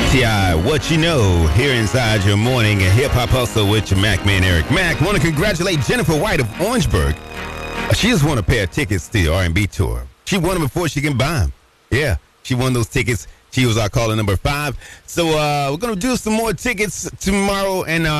T.I., what you know, here inside your morning and hip hop hustle with your Mac man Eric Mac. Want to congratulate Jennifer White of Orangeburg. She just won a pair of tickets to the R&B tour. She won them before she can buy them. Yeah, she won those tickets. She was our caller number 5. So we're gonna do some more tickets tomorrow and.